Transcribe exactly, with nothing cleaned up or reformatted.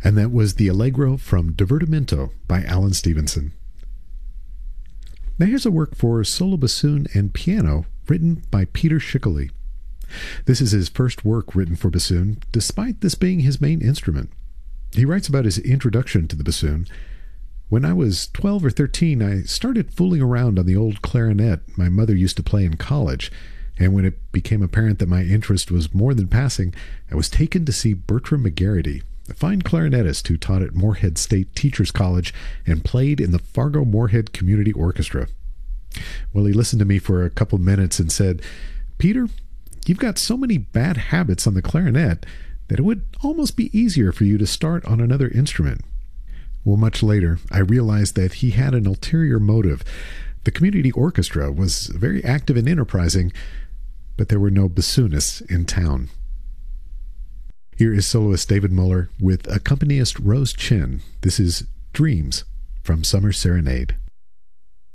And that was the Allegro from Divertimento by Alan Stevenson. Now here's a work for solo bassoon and piano written by Peter Schickele. This is his first work written for bassoon, despite this being his main instrument. He writes about his introduction to the bassoon. When I was twelve or thirteen, I started fooling around on the old clarinet my mother used to play in college, and when it became apparent that my interest was more than passing, I was taken to see Bertram McGarity, a fine clarinetist who taught at Moorhead State Teachers College and played in the Fargo-Moorhead Community Orchestra. Well, he listened to me for a couple minutes and said, "Peter, you've got so many bad habits on the clarinet that it would almost be easier for you to start on another instrument." Well, much later, I realized that he had an ulterior motive. The community orchestra was very active and enterprising, but there were no bassoonists in town. Here is soloist David Muller with accompanist Rose Chin. This is Dreams from Summer Serenade.